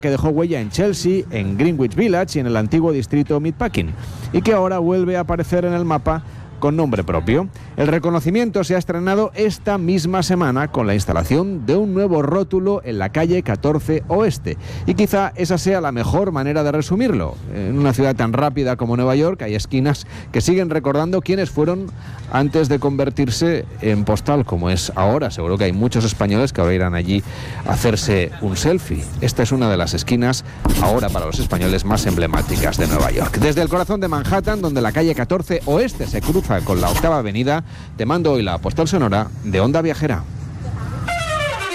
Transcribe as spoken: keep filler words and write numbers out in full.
que dejó huella en Chelsea, en Greenwich Village y en el antiguo distrito Meatpacking, y que ahora vuelve a aparecer en el mapa con nombre propio. El reconocimiento se ha estrenado esta misma semana con la instalación de un nuevo rótulo en la calle catorce Oeste. Y quizá esa sea la mejor manera de resumirlo. En una ciudad tan rápida como Nueva York hay esquinas que siguen recordando quiénes fueron antes de convertirse en postal como es ahora. Seguro que hay muchos españoles que ahora irán allí a hacerse un selfie. Esta es una de las esquinas ahora para los españoles más emblemáticas de Nueva York. Desde el corazón de Manhattan, donde la calle catorce Oeste se cruza con la Octava Avenida, te mando hoy la postal sonora de Onda Viajera.